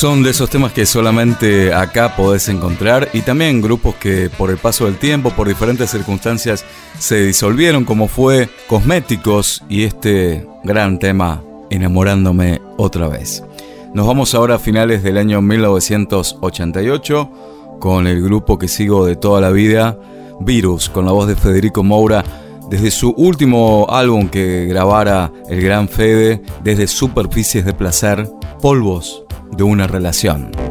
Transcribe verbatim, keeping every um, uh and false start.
Son de esos temas que solamente acá podés encontrar, y también grupos que por el paso del tiempo, por diferentes circunstancias, se disolvieron, como fue Cosméticos y este gran tema Enamorándome otra vez. Nos vamos ahora a finales del año mil novecientos ochenta y ocho con el grupo que sigo de toda la vida, Virus, con la voz de Federico Moura, desde su último álbum que grabara el gran Fede, desde Superficies de Placer, Polvos de una relación.